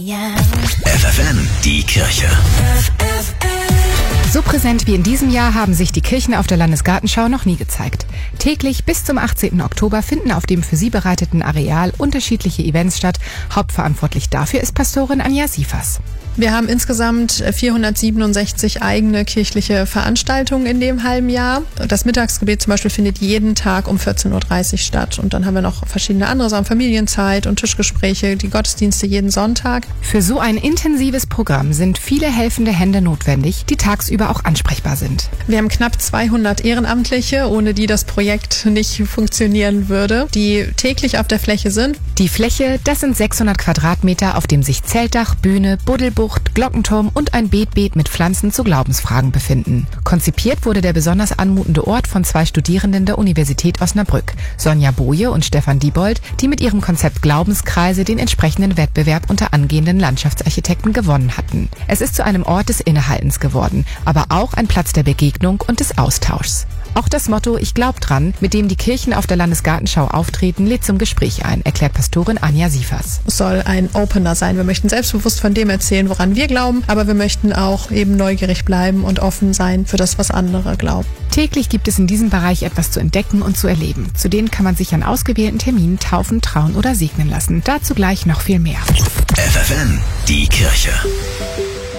FFN, die Kirche. So präsent wie in diesem Jahr haben sich die Kirchen auf der Landesgartenschau noch nie gezeigt. Täglich bis zum 18. Oktober finden auf dem für sie bereiteten Areal unterschiedliche Events statt. Hauptverantwortlich dafür ist Pastorin Anja Sievers. Wir haben insgesamt 467 eigene kirchliche Veranstaltungen in dem halben Jahr. Das Mittagsgebet zum Beispiel findet jeden Tag um 14.30 Uhr statt. Und dann haben wir noch verschiedene andere Sachen, Familienzeit und Tischgespräche, die Gottesdienste jeden Sonntag. Für so ein intensives Programm sind viele helfende Hände notwendig, die tagsüber auch ansprechbar sind. Wir haben knapp 200 Ehrenamtliche, ohne die das Projekt nicht funktionieren würde, die täglich auf der Fläche sind. Die Fläche, das sind 600 Quadratmeter, auf dem sich Zeltdach, Bühne, Buddelbucht, Glockenturm und ein Betbeet mit Pflanzen zu Glaubensfragen befinden. Konzipiert wurde der besonders anmutende Ort von 2 Studierenden der Universität Osnabrück, Sonja Boje und Stefan Diebold, die mit ihrem Konzept Glaubenskreise den entsprechenden Wettbewerb unter angehenden Landschaftsarchitekten gewonnen hatten. Es ist zu einem Ort des Innehaltens geworden, aber auch ein Platz der Begegnung und des Austauschs. Auch das Motto "Ich glaub dran", mit dem die Kirchen auf der Landesgartenschau auftreten, lädt zum Gespräch ein, erklärt Pastorin Anja Sievers. Es soll ein Opener sein. Wir möchten selbstbewusst von dem erzählen, woran wir glauben, aber wir möchten auch eben neugierig bleiben und offen sein für das, was andere glauben. Täglich gibt es in diesem Bereich etwas zu entdecken und zu erleben. Zudem kann man sich an ausgewählten Terminen taufen, trauen oder segnen lassen. Dazu gleich noch viel mehr. FFN, die Kirche.